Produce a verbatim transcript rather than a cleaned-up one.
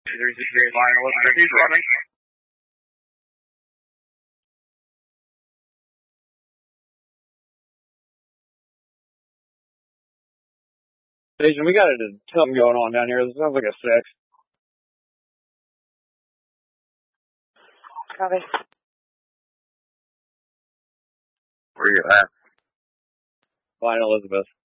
There's this very line Elizabeth. He's running. Station, we got a, something going on down here. This sounds like a six. Copy. Where you at? Line Elizabeth.